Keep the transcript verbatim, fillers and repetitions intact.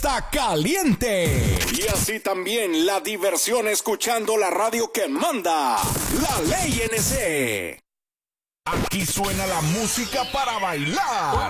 está caliente. Y así también la diversión escuchando la radio que manda, La Ley N C. Aquí suena la música para bailar.